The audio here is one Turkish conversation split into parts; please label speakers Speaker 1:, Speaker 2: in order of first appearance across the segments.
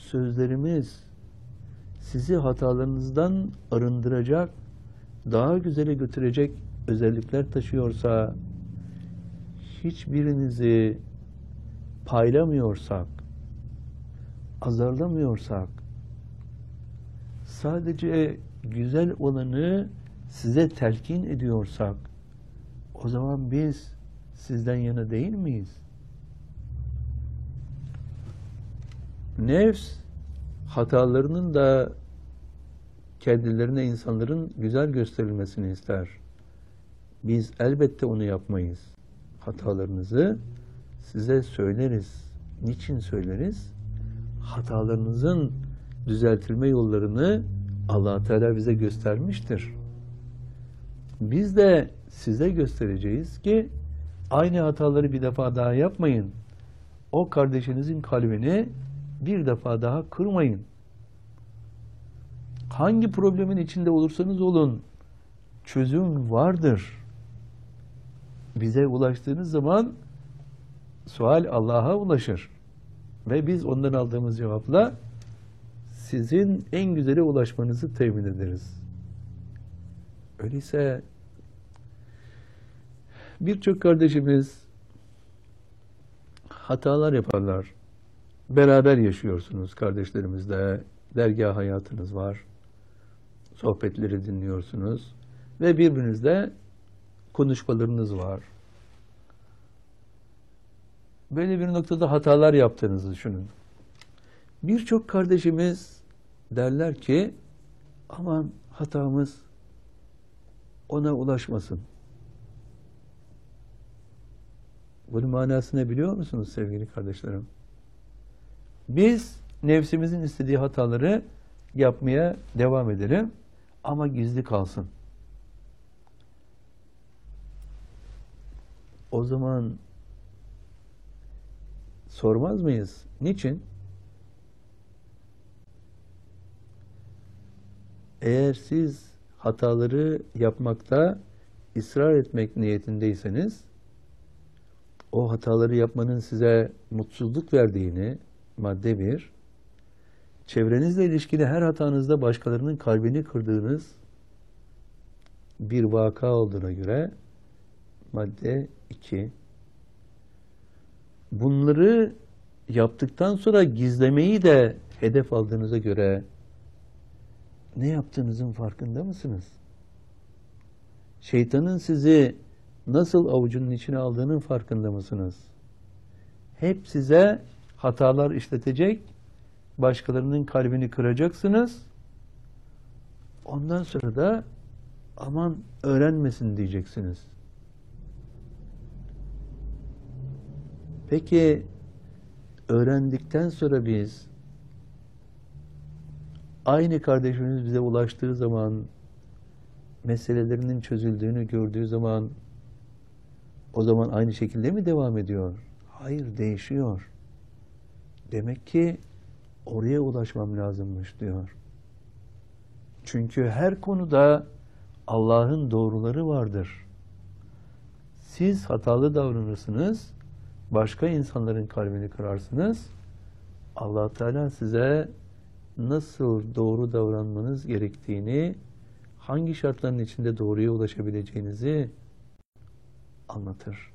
Speaker 1: sözlerimiz sizi hatalarınızdan arındıracak, daha güzele götürecek özellikler taşıyorsa, hiçbirinizi paylamıyorsak, azarlamıyorsak, sadece güzel olanı size telkin ediyorsak, o zaman biz sizden yana değil miyiz? Nefs, hatalarının da kendilerine insanların güzel gösterilmesini ister. Biz elbette onu yapmayız. Hatalarınızı size söyleriz. Niçin söyleriz? Hatalarınızın düzeltilme yollarını Allah Teala bize göstermiştir. Biz de size göstereceğiz ki aynı hataları bir defa daha yapmayın. O kardeşinizin kalbini bir defa daha kırmayın. Hangi problemin içinde olursanız olun, çözüm vardır. Bize ulaştığınız zaman sual Allah'a ulaşır. Ve biz ondan aldığımız cevapla sizin en güzele ulaşmanızı temin ederiz. Öyleyse birçok kardeşimiz hatalar yaparlar. Beraber yaşıyorsunuz kardeşlerimizle, dergâh hayatınız var, sohbetleri dinliyorsunuz ve birbirinizle konuşmalarınız var. Böyle bir noktada hatalar yaptığınızı düşünün. Birçok kardeşimiz derler ki, aman hatamız ona ulaşmasın. Bunun manasını biliyor musunuz sevgili kardeşlerim? Biz nefsimizin istediği hataları yapmaya devam edelim ama gizli kalsın. O zaman sormaz mıyız? Niçin? Eğer siz hataları yapmakta ısrar etmek niyetindeyseniz, o hataları yapmanın size mutsuzluk verdiğini, madde bir, çevrenizle ilişkili her hatanızda başkalarının kalbini kırdığınız bir vaka olduğuna göre, madde 2, bunları yaptıktan sonra gizlemeyi de hedef aldığınıza göre ne yaptığınızın farkında mısınız? Şeytanın sizi nasıl avucunun içine aldığının farkında mısınız? Hep size hatalar işletecek, başkalarının kalbini kıracaksınız. Ondan sonra da aman öğrenmesin diyeceksiniz. Peki öğrendikten sonra biz aynı kardeşimiz bize ulaştığı zaman, meselelerinin çözüldüğünü gördüğü zaman, o zaman aynı şekilde mi devam ediyor? Hayır, değişiyor. Demek ki oraya ulaşmam lazımmış diyor. Çünkü her konuda Allah'ın doğruları vardır. Siz hatalı davranırsınız, başka insanların kalbini kırarsınız. Allah Teala size nasıl doğru davranmanız gerektiğini, hangi şartların içinde doğruya ulaşabileceğinizi anlatır.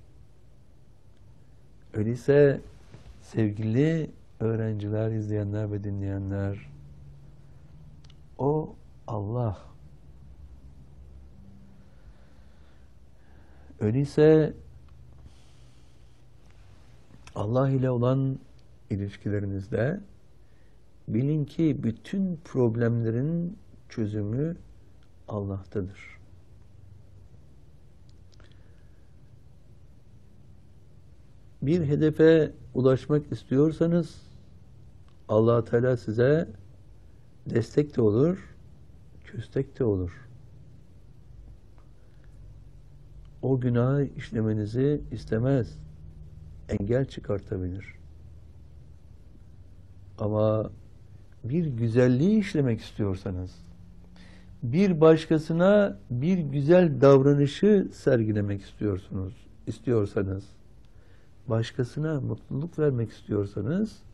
Speaker 1: Öyleyse sevgili öğrenciler, izleyenler ve dinleyenler, o Allah. Öyleyse Allah ile olan ilişkilerinizde bilin ki bütün problemlerin çözümü Allah'tadır. Bir hedefe ulaşmak istiyorsanız Allah Teala size destek de olur, köstek de olur. O günahı işlemenizi istemez, engel çıkartabilir. Ama bir güzelliği işlemek istiyorsanız, bir başkasına bir güzel davranışı sergilemek istiyorsanız, başkasına mutluluk vermek istiyorsanız,